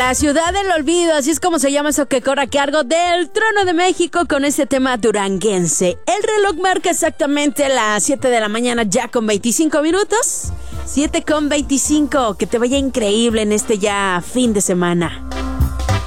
La ciudad del olvido, así es como se llama eso que corre a cargo del Trono de México con este tema duranguense. El reloj marca exactamente las 7 de la mañana ya con 25 minutos. 7 con 25, que te vaya increíble en este ya fin de semana.